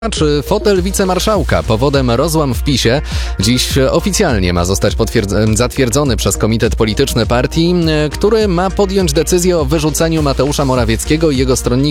Czy fotel wicemarszałka powodem rozłam w PiS-ie dziś oficjalnie ma zostać zatwierdzony przez Komitet Polityczny Partii, który ma podjąć decyzję o wyrzuceniu Mateusza Morawieckiego i jego stronników